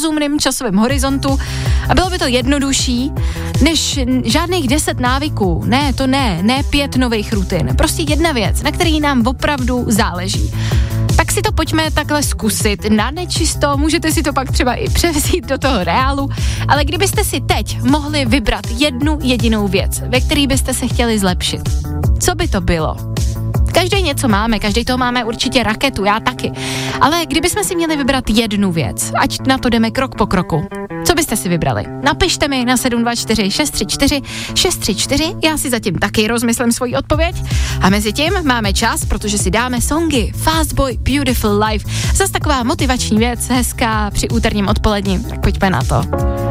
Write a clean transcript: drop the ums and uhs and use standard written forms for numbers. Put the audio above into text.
rozumném časovém horizontu a bylo by to jednodušší, než žádných 10 návyků. Ne 5 nových rutin. Prostě jedna věc, na který nám opravdu záleží. Tak si to pojďme takhle zkusit na nečisto, můžete si to pak třeba i převzít do toho reálu, ale kdybyste si teď mohli vybrat jednu jedinou věc, ve který byste se chtěli zlepšit, co by to bylo? Každý něco máme, každý toho máme určitě raketu, já taky, ale kdybychom si měli vybrat jednu věc, ať na to jdeme krok po kroku, co byste si vybrali? Napište mi na 724 634 634, já si zatím taky rozmyslím svoji odpověď a mezi tím máme čas, protože si dáme songy Fast Boy, Beautiful Life, zas taková motivační věc, hezká při úterním odpoledni, tak pojďme na to.